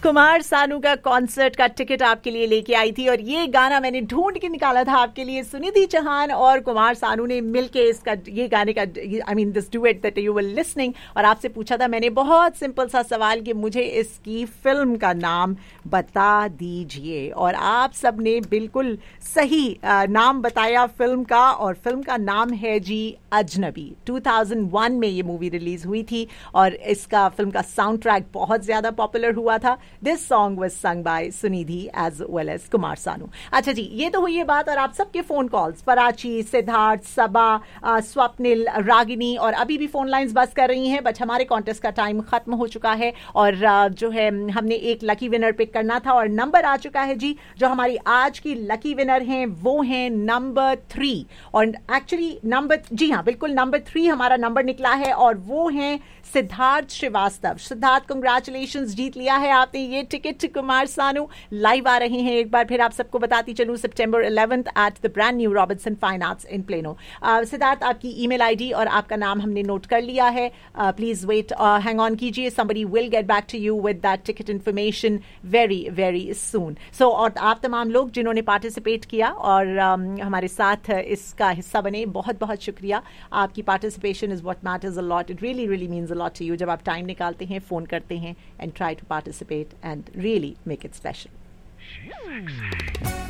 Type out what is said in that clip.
कुमार सानू का कॉन्सर्ट का टिकट आपके लिए लेके आई थी और ये गाना मैंने ढूंढ के निकाला था आपके लिए। सुनिधि चौहान और कुमार सानू ने मिलके इसका ये गाने का I mean this duet that you were listening. और आपसे पूछा था मैंने बहुत सिंपल सा सवाल कि मुझे इसकी फिल्म का नाम बता दीजिए और आप सब ने बिल्कुल सही नाम बताया फिल्म का। और फिल्म का नाम है जी अजनबी। 2001 में ये मूवी रिलीज हुई थी और इसका फिल्म का साउंड ट्रैक बहुत ज्यादा पॉपुलर हुआ था। This song was सung bye Sunidhi as well as Kumar Sanu. अच्छा जी, ये तो हुई है बात। और आप सबके फोन कॉल्स, पराची, सिद्धार्थ, सबा, स्वप्निल, रागिनी और अभी भी फोन लाइंस बस कर रही हैं। बट हमारे कॉन्टेस्ट का टाइम खत्म हो चुका है और जो है हमने एक लकी विनर पिक करना था और नंबर आ चुका है जी। जो हमारी आज की लकी विनर हैं वो हैं नंबर 3। और एक्चुअली नंबर, जी हाँ बिल्कुल, नंबर 3 हमारा नंबर निकला है और वो हैं सिद्धार्थ श्रीवास्तव। सिद्धार्थ, कंग्रेचुलेशंस, जीत लिया है आपने ये टिकट। कुमार सानू लाइव आ रहे हैं, एक बार फिर आप सबको बताती चलूं, सितंबर 11 at the brand new Robinson fine arts in plano. Siddharth, आपकी ईमेल आईडी और आपका नाम हमने नोट कर लिया है। प्लीज वेट, हैंग ऑन कीजिए, somebody will get back to you with that ticket information very very soon. So और आप तमाम लोग जिन्होंने पार्टिसिपेट किया और हमारे साथ इसका हिस्सा बने, बहुत बहुत शुक्रिया। आपकी participation is what matters a lot. It really really means a lot to you जब आप टाइम निकालते हैं, फोन करते हैं and try to participate and really make it special.